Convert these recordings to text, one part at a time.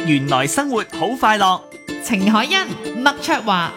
原來生活好快樂。 程海欣、麥卓華。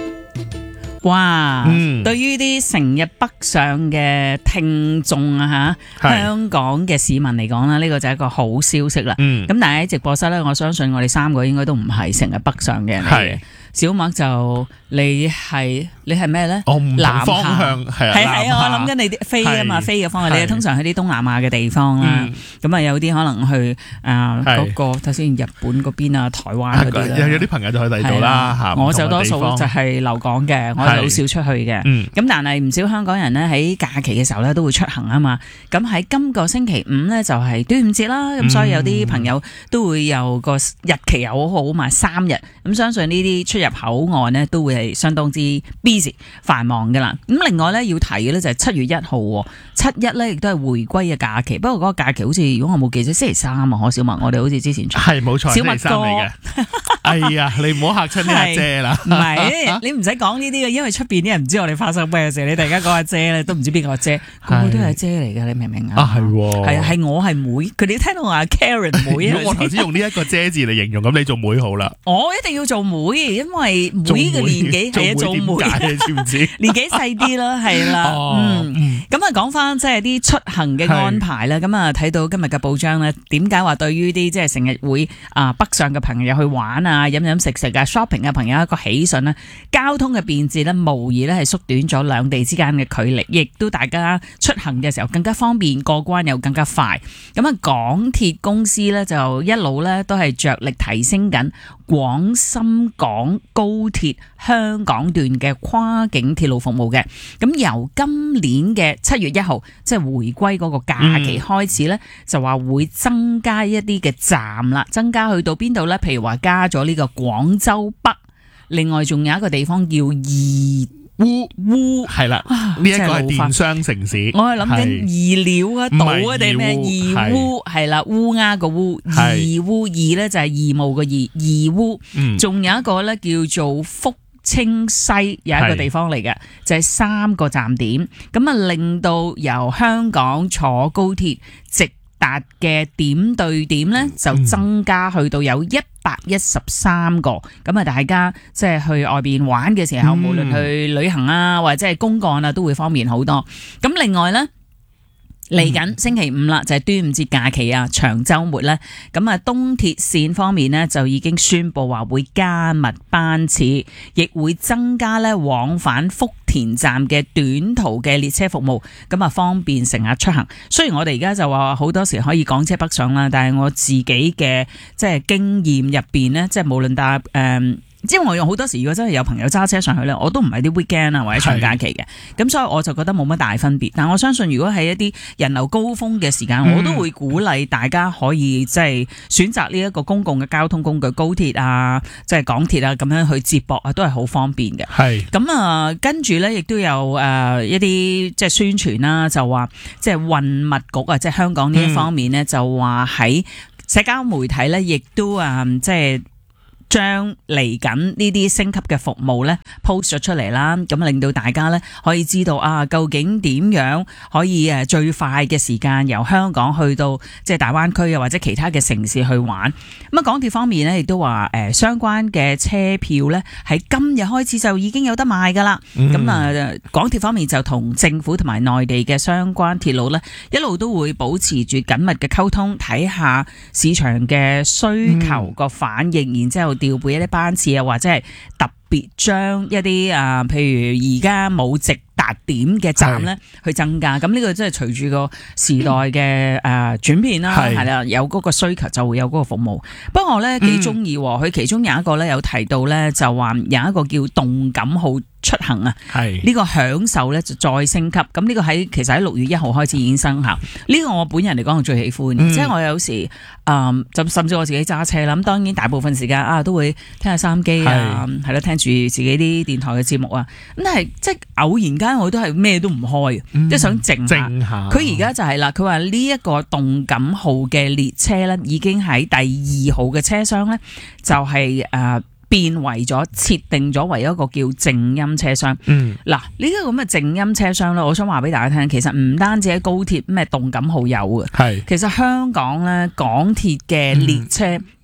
哇！對於啲成日北上嘅聽眾啊嚇，香港嘅市民嚟講啦，呢個就係一個好消息啦。咁但係喺直播室咧，我相信我哋三個應該都唔係成日北上嘅人嚟嘅。小麥就你係咩咧？ 我唔同方向係我諗緊你啲飛啊嘛，飛嘅方向。你係通常去啲東南亞嘅地方啦，咁啊有啲可能去嗰個睇先日本嗰邊啊、台灣嗰啲啦。 有啲朋友就去第二度啦。 我就多數就係留港嘅，我係好少出去嘅。咁但係唔少香港人咧喺假期嘅時候咧都會出行啊嘛。咁喺今個星期五咧就係端午節啦，咁所以有啲朋友都會有個日期又好埋3日。咁相信呢啲出入口岸呢都會係相當之 busy 繁忙噶啦。咁另外咧要提嘅咧就係7月1號，7·1咧亦都係回歸嘅假期。不過嗰個假期好似如果我冇記錯，星期3啊，小麥我哋好似之前係冇錯， 小麥哥嚟嘅。哎呀，你唔好嚇親呢阿姐啦。 唔係，你唔使講呢啲嘅，因為出邊啲人唔知我哋發生咩事。你突然間講阿姐咧，都唔知邊個阿姐，個個都係阿姐嚟㗎，你明唔明啊？ 啊係喎， 係我係妹，佢哋聽到我阿 Karen 妹。 如果我頭先用呢一個姐字嚟形容，咁你做妹好啦。 我一定要做妹，因為妹嘅年紀係做妹， 你知唔知？ 年紀細啲啦，係啦。咁啊，講翻即係啲出行嘅安排啦。咁啊，睇到今日嘅報章咧，點解話對於啲即係成日會北上嘅朋友去玩啊、飲飲食食啊、shopping 嘅朋友一個喜訊咧？交通嘅便捷咧，無疑咧係縮短咗兩地之間嘅距離，亦都大家出行嘅時候更加方便，過關又更加快。咁啊，港鐵公司咧就一路咧都係着力提升緊廣深港高鐵香港段嘅跨境鐵路服務嘅。咁由今年嘅7月1號，即係回歸嗰個假期開始咧，就話會增加一啲嘅站啦，增加去到邊度咧？譬如話加咗呢個廣州北，另外仲有一個地方叫義烏，係啦， 呢一個係電商城市。 我係諗緊義料啊、島啊定咩？義烏係啦，烏鴉個烏，義烏義咧就係義務個義，義烏。仲有一個咧叫做福清西，有一個地方嚟嘅，就係3個站點，咁啊令到由香港坐高鐵直達嘅點對點咧，就增加去到有113個。咁啊，大家即係去外邊玩嘅時候，無論去旅行啊，或者係公幹啊，都會方便好多。咁另外咧，嚟緊星期五啦，就係端午節假期啊，長週末咧，咁啊東鐵線方面呢，就已經宣布話會加密班次，亦會增加咧往返福田站嘅短途嘅列車服務，咁啊方便乘客出行。雖然我哋而家就話好多時可以港車北上啦，但係我自己嘅即係經驗入邊呢，即係無論搭即係我用好多時，如果真係有朋友揸車上去咧，我都唔係啲 weekend 啊或者長假期嘅，咁所以我就覺得冇乜大分別。但我相信如果係一啲人流高峰嘅時間，我都會鼓勵大家可以即係選擇呢一個公共嘅交通工具，高鐵啊，即係港鐵啊，咁樣去接駁啊，都係好方便嘅。係咁啊，跟住咧亦都有一啲即係宣傳啦，就話即係運物局啊，即係香港呢一方面咧，就話喺社交媒體咧，亦都即係將嚟緊呢啲升級嘅服務咧 post 咗出嚟啦，咁令到大家咧可以知道啊，究竟點樣可以最快嘅時間由香港去到即係大灣區啊或者其他嘅城市去玩。咁啊，港鐵方面咧亦都話相關嘅車票咧喺今日開始就已經有得賣噶啦。咁啊，港鐵方面就同政府同埋內地嘅相關鐵路咧一路都會保持住緊密嘅溝通，睇下市場嘅需求個反應，然之後調配一啲班次啊，或者係特別將一啲譬如而家冇直達點嘅站咧去增加。咁呢個真係隨住個時代嘅轉變啦，係啦，有嗰個需求就會有嗰個服務。不過我咧幾中意，佢其中有一個咧有提到咧，就話有一個叫動感號出行啊，呢個享受咧就再升級。咁呢個其實喺6月1號開始已經生效。呢個我本人嚟講我最喜歡，即係我有時就甚至我自己揸車啦。咁當然大部分時間都會聽下收音機啊，係啦，聽住自己啲電台嘅節目啊。咁但係即係偶然間我都係咩都唔開，即係想靜下。佢而家就係啦，佢話呢一個動感號嘅列車咧，已經喺第2號嘅車廂咧，就係變為咗設定咗為一個叫靜音車廂。嗱，呢個咁嘅靜音車廂咧，我想話俾大家聽，其實唔單止喺高鐵咩動感號有嘅，其實香港咧港鐵嘅列車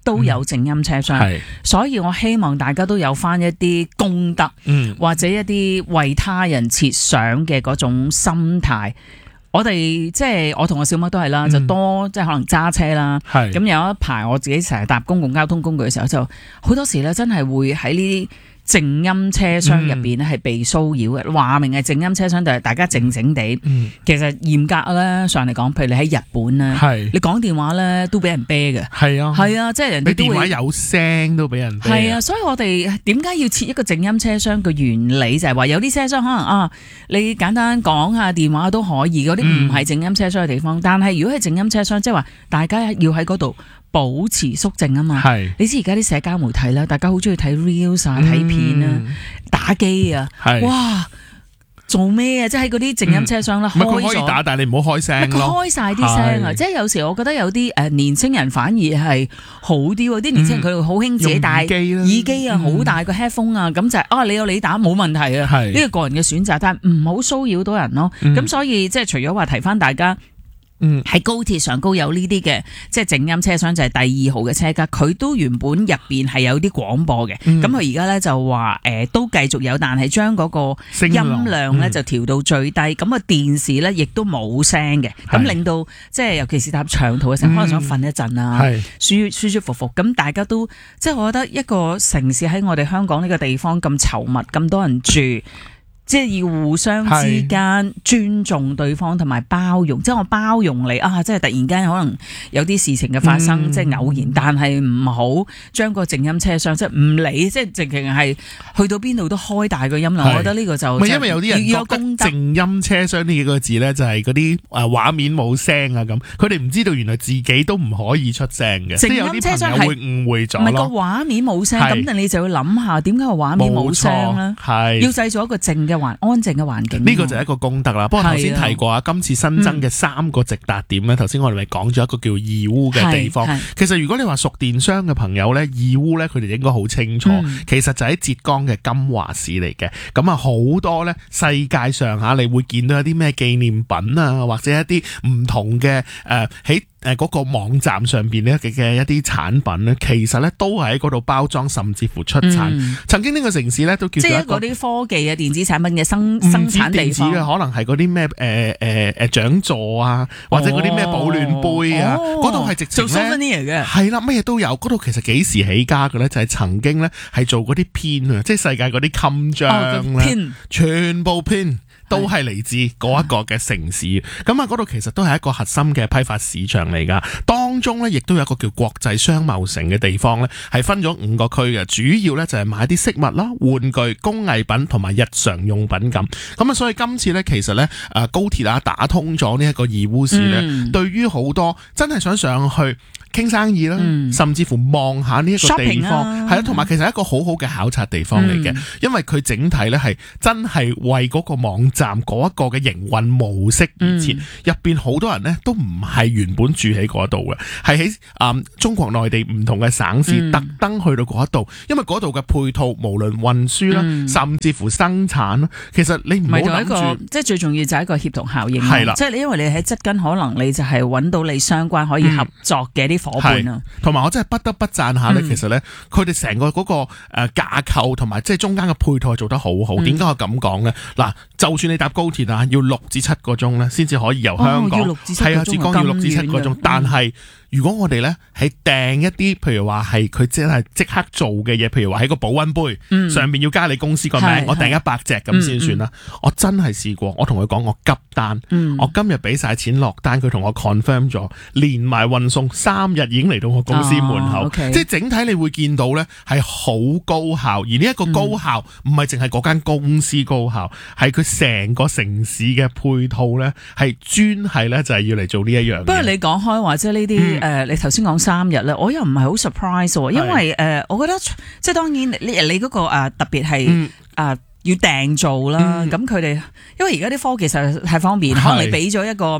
都有靜音車廂，所以我希望大家都有翻一啲公德，或者一啲為他人設想嘅嗰種心態。我哋即係我同我小麥都係啦，就多即係可能揸車啦。咁有一排我自己成日搭公共交通工具嘅時候，就好多時咧真係會喺呢啲靜音車廂入邊咧係被騷擾嘅。話明係靜音車廂，但係大家靜靜地。其實嚴格咧上嚟講，譬如你喺日本咧，你講電話咧都俾人啤嘅。係啊，即係人哋都會。你電話有聲都俾人啤。係啊，所以我哋點解要設一個靜音車廂嘅原理就係話有啲車廂可能你簡單講下電話都可以，嗰啲唔係靜音車廂嘅地方。但係如果係靜音車廂，即係話大家要喺嗰度保持肅靜啊嘛。你知而家啲社交媒體啦，大家好中意睇 reels 啊、睇片啊、打機啊，哇！做咩啊？即係喺嗰啲靜音車廂啦，開咗。佢可以打，但係你唔好開聲咯。開晒啲聲啊！即係有時我覺得有啲年青人反而係好啲喎。啲年青人佢好興自己戴耳機啊，好大個 headphone 啊，咁就係你有你打冇問題啊。呢個個人嘅選擇，但係唔好騷擾到人咯。咁所以即係除咗話提翻大家。喺高鐵上高有呢啲嘅即係靜音車廂，就係第2號嘅車卡，佢都原本入邊係有啲廣播嘅，咁佢而家咧就話都繼續有，但係將嗰個音量咧就調到最低，咁個電視咧亦都冇聲嘅，咁令到即係尤其是搭長途嘅時候，可能想瞓一陣啊，舒舒服服，咁大家都即係我覺得一個城市喺我哋香港呢個地方咁稠密，咁多人住。即係要互相之間尊重對方同埋包容，即係我包容你即係突然間可能有啲事情嘅發生，即係偶然，但係唔好將個靜音車廂即係唔理，即係直情係去到邊度都開大個音量。我覺得呢個就因為有啲人覺得靜音車廂呢幾個字咧就係嗰啲畫面冇聲啊咁，佢哋唔知道原來自己都唔可以出聲嘅，即係有啲朋友會誤會咗咯。唔係個畫面冇聲，咁你就要諗下點解個畫面冇聲咧？要製造一個靜嘅安靜嘅環境，呢個就係一個功德啦。不過頭先提過今次新增嘅3個直達點咧，頭先我哋咪講咗一個叫義烏嘅地方。其實如果你話熟電商嘅朋友咧，義烏咧佢哋應該好清楚，其實就喺浙江嘅金華市嚟嘅。咁啊好多咧世界上你會見到一啲咩紀念品啊，或者一啲唔同嘅喺嗰個網站上邊咧嘅一啲產品咧，其實咧都係喺嗰度包裝，甚至乎出產。曾經呢個城市咧都叫做一個即係嗰啲科技啊、電子產品嘅生產地方，嘅可能係嗰啲咩獎座啊，或者嗰啲咩保暖杯啊，嗰度係直情做 souvenir 嘅，係啦，乜嘢都有。嗰度其實幾時起家嘅咧？就係曾經咧係做嗰啲片啊，即係世界嗰啲襟章咧，全部片。都係嚟自嗰一個嘅城市，咁嗰度其實都係一個核心嘅批發市場嚟噶。當中咧亦都有一個叫國際商貿城嘅地方咧，係分咗5個區嘅，主要咧就係買啲飾物啦、玩具、工藝品同埋日常用品咁。咁啊，所以今次咧其實咧高鐵打通咗呢一個義烏市咧，對於好多真係想上去傾生意啦，甚至乎望下呢一個地方，係啦，同埋其實係一個好好嘅考察地方嚟嘅，因為佢整體咧係真係為嗰個網站嗰一個嘅營運模式而設，入邊好多人咧都唔係原本住喺嗰度嘅，係喺中國內地唔同嘅省市特登去到嗰度，因為嗰度嘅配套無論運輸啦，甚至乎生產啦，其實你唔好諗住，即係最重要就係一個協同效應，係啦，即係你因為你喺側根，可能你就係揾到你相關可以合作嘅啲伙伴啊，同埋我真係不得不讚下咧，其實咧佢哋成個嗰個架構同埋即係中間嘅配套做得好好。點解我咁講咧？嗱，就算你搭高鐵要6至7個鐘咧，先至可以由香港係啊，浙江要6至7個鐘，但係如果我哋咧係訂一啲，譬如話係佢真係即刻做嘅嘢，譬如話喺個保溫杯上面要加你公司個名，我訂100隻咁先算啦。我真係試過，我同佢講我急單，我今日俾晒錢落單，佢同我 confirm 咗，連埋運送3日已經嚟到我公司門口。即係整體你會見到咧係好高效，而呢一個高效唔係淨係嗰間公司高效，係佢成個城市嘅配套咧係專係咧就係要嚟做呢一樣。不過你講開話即係呢啲。你頭先講3日咧，我又唔係好 surprise 喎，因為我覺得即係當然你嗰個特別係要訂做啦，咁佢哋因為而家啲科技實在太方便，可能你俾咗一個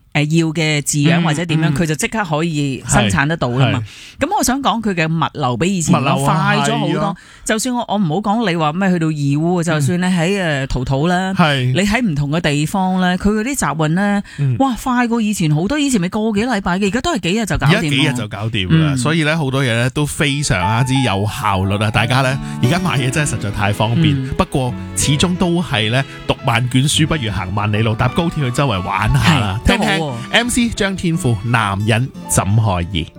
要嘅字樣或者點樣，佢就即刻可以生產得到啦嘛。咁我想講佢嘅物流比以前快咗好多。就算我唔好講你話咩去到義烏，就算你喺淘淘啦，你喺唔同嘅地方咧，佢嗰啲集運咧，哇快過以前好多。以前咪個幾禮拜嘅，而家都係幾日就搞掂。 幾日就搞掂啦，所以咧好多嘢咧都非常之有效率啊！大家咧而家買嘢真係實在太方便。不過始終都係咧讀萬卷書不如行萬里路，搭高鐵去周圍玩下啦。聽聽 MC 張天賦，男人怎可以？